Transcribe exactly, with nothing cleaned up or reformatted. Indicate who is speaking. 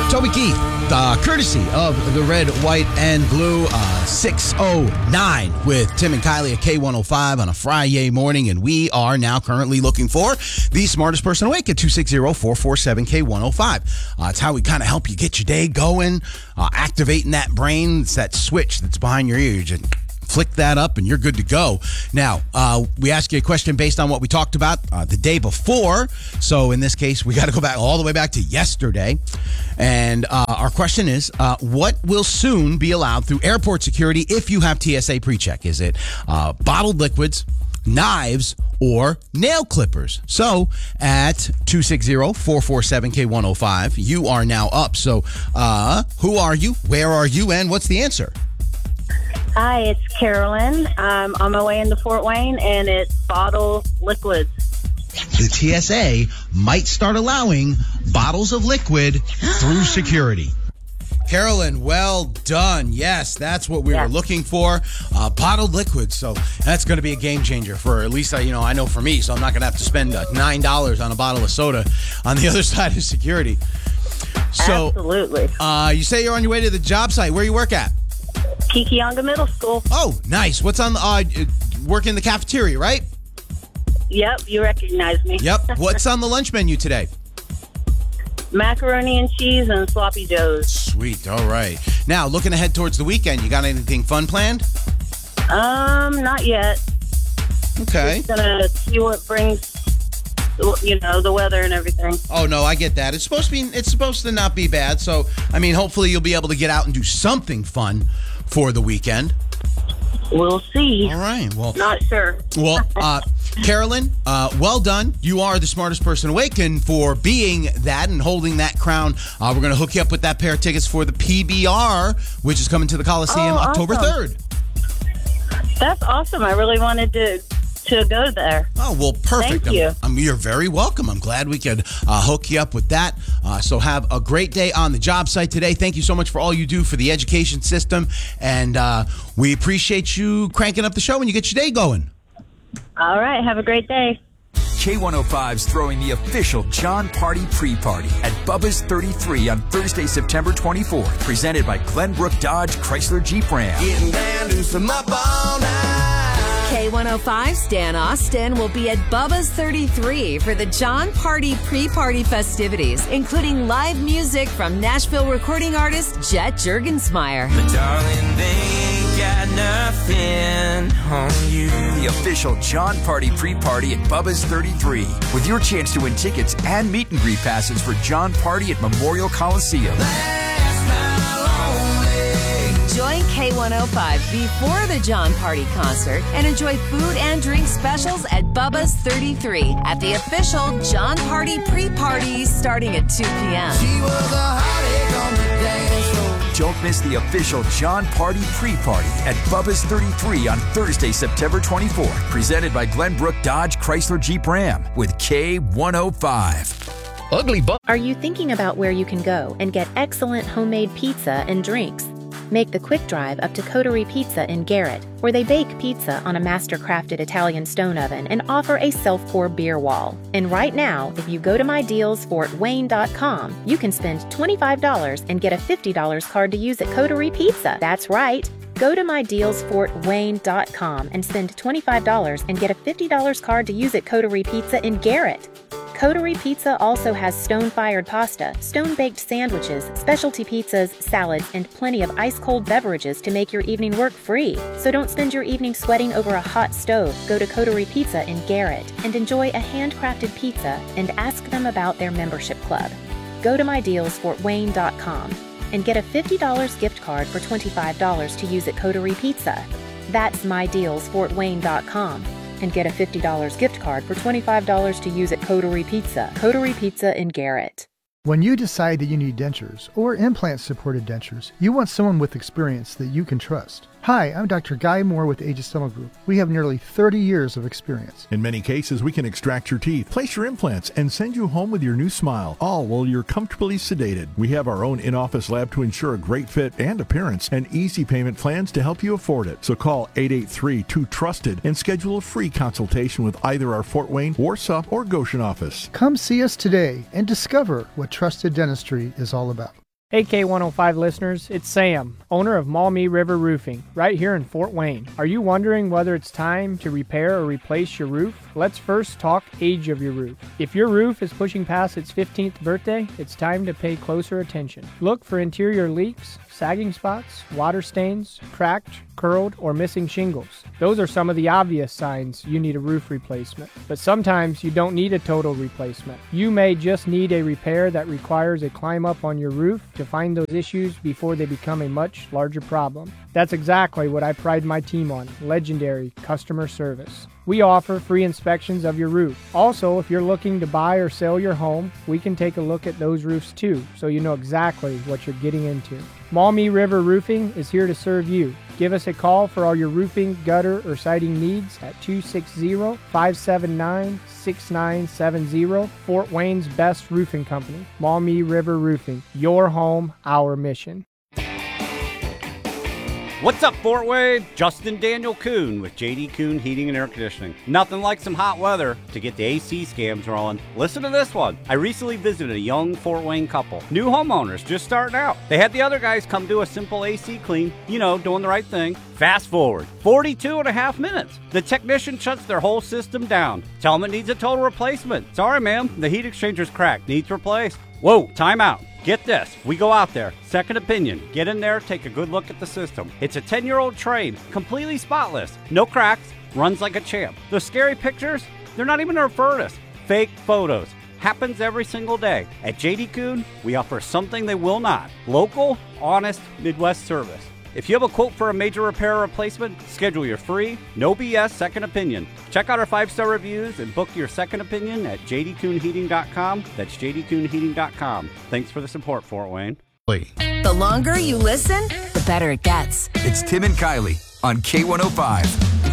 Speaker 1: Toby Keith, uh, courtesy of the Red, White, and Blue, uh, six oh nine with Tim and Kylie at K one oh five on a Friday morning, and we are now currently looking for the smartest person awake at two six zero, four four seven, K one oh five. Uh, it's how we kind of help you get your day going, uh, activating that brain. It's that switch that's behind your ear. You just flick that up and you're good to go. Now, uh, we ask you a question based on what we talked about uh, the day before. So in this case, we got to go back all the way back to yesterday. And uh, our question is, uh, what will soon be allowed through airport security if you have T S A PreCheck? Is it uh, bottled liquids, knives, or nail clippers? So at two six zero, four four seven, K one oh five, you are now up. So uh, who are you? Where are you? And what's the answer?
Speaker 2: Hi, it's Carolyn. I'm on my way into Fort Wayne, and it's bottle liquids.
Speaker 1: The T S A might start allowing bottles of liquid through security. Carolyn, well done. Yes, that's what we
Speaker 2: Yeah.
Speaker 1: were looking for. Uh, bottled liquids. So that's going to be a game changer for at least, uh, you know, I know for me. So I'm not going to have to spend uh, nine dollars on a bottle of soda on the other side of security. So,
Speaker 2: Absolutely.
Speaker 1: uh, you say you're on your way to the job site. Where you work at?
Speaker 2: Kikionga Middle School.
Speaker 1: Oh, nice. What's on the, uh, work in the cafeteria, right?
Speaker 2: Yep, you recognize me.
Speaker 1: Yep. What's on the lunch menu today?
Speaker 2: Macaroni and cheese and sloppy joes.
Speaker 1: Sweet. All right. Now, looking ahead towards the weekend, you got anything fun planned?
Speaker 2: Um, not yet.
Speaker 1: Okay.
Speaker 2: Just gonna see what brings, you know, the weather and everything.
Speaker 1: Oh no, I get that. It's supposed to be. It's supposed to not be bad. So, I mean, hopefully you'll be able to get out and do something fun for the weekend.
Speaker 2: We'll see.
Speaker 1: All right. Well,
Speaker 2: Not sure.
Speaker 1: well, uh, Carolyn, uh, well done. You are the smartest person awake, and for being that and holding that crown, uh, we're going to hook you up with that pair of tickets for the P B R, which is coming to the Coliseum
Speaker 2: Oh,
Speaker 1: October
Speaker 2: awesome.
Speaker 1: third.
Speaker 2: That's awesome. I really wanted to to go there.
Speaker 1: Oh, well, perfect.
Speaker 2: Thank you.
Speaker 1: I'm, I'm, you're very welcome. I'm glad we could uh, hook you up with that. Uh, so have a great day on the job site today. Thank you so much for all you do for the education system. And uh, we appreciate you cranking up the show when you get your day going.
Speaker 2: All right. Have a great day.
Speaker 3: K one oh five's throwing the official John Party pre-party at Bubba's thirty-three on Thursday, September twenty-fourth. Presented by Glenbrook Dodge Chrysler Jeep Ram.
Speaker 4: Getting down, loosen up all night.
Speaker 5: K one oh five's Dan Austin will be at Bubba's thirty-three for the John Party pre-party festivities, including live music from Nashville recording artist Jet Juergensmeyer.
Speaker 4: But darling, they ain't got nothing on you.
Speaker 3: The official John Party pre-party at Bubba's thirty-three, with your chance to win tickets and meet and greet passes for John Party at Memorial Coliseum.
Speaker 5: Join K one oh five before the John Party concert and enjoy food and drink specials at Bubba's thirty-three at the official John Party pre-party starting at two p.m.
Speaker 4: She was a heartache on the dance floor.
Speaker 3: Don't miss the official John Party pre-party at Bubba's thirty-three on Thursday, September twenty-fourth. Presented by Glenbrook Dodge Chrysler Jeep Ram with K one oh five.
Speaker 6: Ugly Bu-
Speaker 7: Are you thinking about where you can go and get excellent homemade pizza and drinks? Make the quick drive up to Coterie Pizza in Garrett, where they bake pizza on a master-crafted Italian stone oven and offer a self-pour beer wall. And right now, if you go to my deals fort wayne dot com, you can spend twenty-five dollars and get a fifty dollars card to use at Coterie Pizza. That's right. Go to my deals fort wayne dot com and spend twenty-five dollars and get a fifty dollars card to use at Coterie Pizza in Garrett. Coterie Pizza also has stone-fired pasta, stone-baked sandwiches, specialty pizzas, salads, and plenty of ice-cold beverages to make your evening work free. So don't spend your evening sweating over a hot stove. Go to Coterie Pizza in Garrett and enjoy a handcrafted pizza and ask them about their membership club. Go to my deals fort wayne dot com and get a fifty dollars gift card for twenty-five dollars to use at Coterie Pizza. That's my deals fort wayne dot com. And get a fifty dollars gift card for twenty-five dollars to use at Coterie Pizza. Coterie Pizza in Garrett.
Speaker 8: When you decide that you need dentures or implant-supported dentures, you want someone with experience that you can trust. Hi, I'm Doctor Guy Moore with Aegis Dental Group. We have nearly thirty years of experience.
Speaker 9: In many cases, we can extract your teeth, place your implants, and send you home with your new smile, all while you're comfortably sedated. We have our own in-office lab to ensure a great fit and appearance, and easy payment plans to help you afford it. So call eight eight three, two trusted and schedule a free consultation with either our Fort Wayne, Warsaw, or Goshen office.
Speaker 8: Come see us today and discover what trusted dentistry is all about.
Speaker 6: Hey K one oh five listeners, it's Sam, owner of Maumee River Roofing, right here in Fort Wayne. Are you wondering whether it's time to repair or replace your roof? Let's first talk age of your roof. If your roof is pushing past its fifteenth birthday, it's time to pay closer attention. Look for interior leaks, sagging spots, water stains, cracked, curled, or missing shingles. Those are some of the obvious signs you need a roof replacement. But sometimes you don't need a total replacement. You may just need a repair that requires a climb up on your roof to find those issues before they become a much larger problem. That's exactly what I pride my team on, legendary customer service. We offer free inspections of your roof. Also, if you're looking to buy or sell your home, we can take a look at those roofs too, so you know exactly what you're getting into. Maumee River Roofing is here to serve you. Give us a call for all your roofing, gutter, or siding needs at two six zero, five seven nine, six nine seven zero. Fort Wayne's best roofing company, Maumee River Roofing. Your home, our mission.
Speaker 10: What's up, Fort Wayne? Justin Daniel Kuhn with J D Kuhn Heating and Air Conditioning. Nothing like some hot weather to get the A C scams rolling. Listen to this one. I recently visited a young Fort Wayne couple. New homeowners just starting out. They had the other guys come do a simple A C clean, you know, doing the right thing. Fast forward, forty-two and a half minutes. The technician shuts their whole system down. Tell them it needs a total replacement. Sorry, ma'am, the heat exchanger's cracked. Needs replaced. Whoa, time out. Get this, we go out there, second opinion, get in there, take a good look at the system. It's a ten-year-old trade, completely spotless, no cracks, runs like a champ. Those scary pictures, they're not even a furnace. Fake photos. Happens every single day. At J D Kuhn, we offer something they will not. Local, honest, Midwest service. If you have a quote for a major repair or replacement, schedule your free, no B S second opinion. Check out our five-star reviews and book your second opinion at j d kuhn heating dot com. That's j d kuhn heating dot com. Thanks for the support, Fort Wayne.
Speaker 5: The longer you listen, the better it gets.
Speaker 3: It's Tim and Kylie on K one oh five.